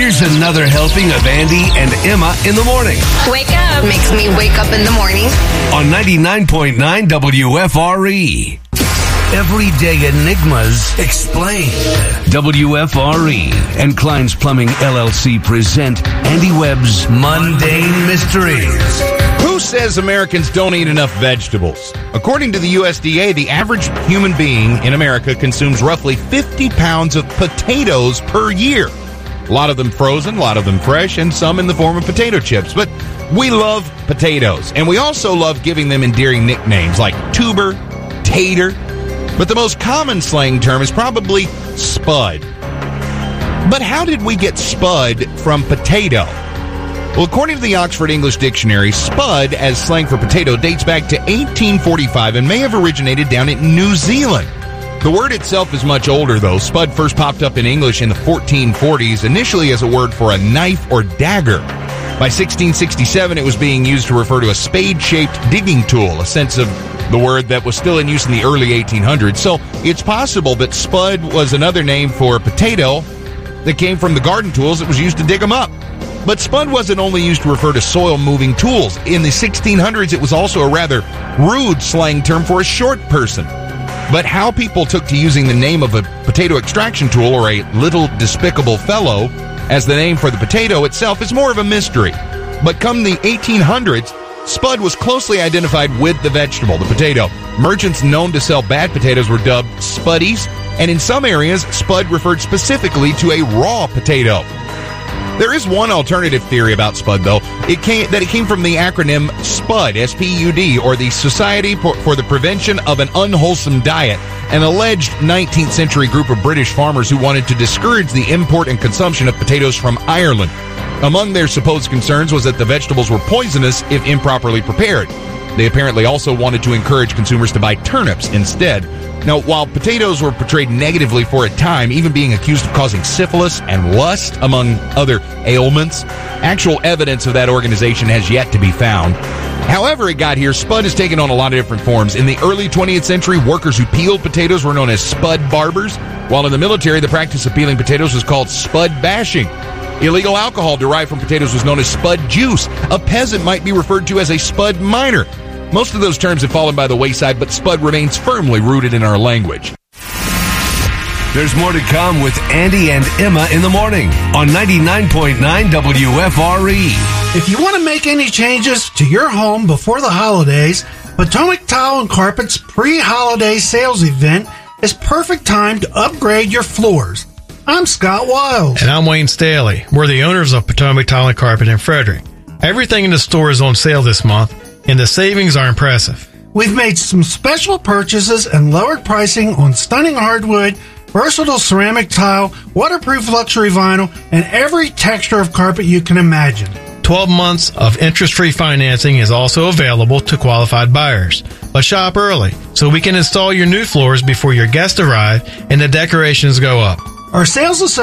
Here's another helping of Andy and Emma in the morning. Wake up. Makes me wake up in the morning. On 99.9 WFRE. Everyday Enigmas Explained. WFRE and Klein's Plumbing LLC present Andy Webb's Mundane Mysteries. Who says Americans don't eat enough vegetables? According to the USDA, the average human being in America consumes roughly 50 pounds of potatoes per year. A lot of them frozen, a lot of them fresh, and some in the form of potato chips. But we love potatoes, and we also love giving them endearing nicknames like tuber, tater. But the most common slang term is probably spud. But how did we get spud from potato? Well, according to the Oxford English Dictionary, spud as slang for potato dates back to 1845 and may have originated down in New Zealand. The word itself is much older, though. Spud first popped up in English in the 1440s, initially as a word for a knife or dagger. By 1667, it was being used to refer to a spade-shaped digging tool, a sense of the word that was still in use in the early 1800s. So it's possible that spud was another name for potato that came from the garden tools that was used to dig them up. But spud wasn't only used to refer to soil-moving tools. In the 1600s, it was also a rather rude slang term for a short person. But how people took to using the name of a potato extraction tool, or a little despicable fellow, as the name for the potato itself is more of a mystery. But come the 1800s, spud was closely identified with the vegetable, the potato. Merchants known to sell bad potatoes were dubbed spuddies, and in some areas, spud referred specifically to a raw potato. There is one alternative theory about spud, though. It came from the acronym SPUD, S-P-U-D, or the Society for the Prevention of an Unwholesome Diet, an alleged 19th century group of British farmers who wanted to discourage the import and consumption of potatoes from Ireland. Among their supposed concerns was that the vegetables were poisonous if improperly prepared. They apparently also wanted to encourage consumers to buy turnips instead. Now, while potatoes were portrayed negatively for a time, even being accused of causing syphilis and lust, among other ailments, actual evidence of that organization has yet to be found. However it got here, spud has taken on a lot of different forms. In the early 20th century, workers who peeled potatoes were known as spud barbers, while in the military, the practice of peeling potatoes was called spud bashing. Illegal alcohol derived from potatoes was known as spud juice. A peasant might be referred to as a spud miner. Most of those terms have fallen by the wayside, but spud remains firmly rooted in our language. There's more to come with Andy and Emma in the morning on 99.9 WFRE. If you want to make any changes to your home before the holidays, Potomac Tile and Carpet's pre-holiday sales event is perfect time to upgrade your floors. I'm Scott Wiles. And I'm Wayne Staley. We're the owners of Potomac Tile and Carpet in Frederick. Everything in the store is on sale this month, and the savings are impressive. We've made some special purchases and lowered pricing on stunning hardwood, versatile ceramic tile, waterproof luxury vinyl, and every texture of carpet you can imagine. 12 months of interest-free financing is also available to qualified buyers. But shop early so we can install your new floors before your guests arrive and the decorations go up. Our sales associates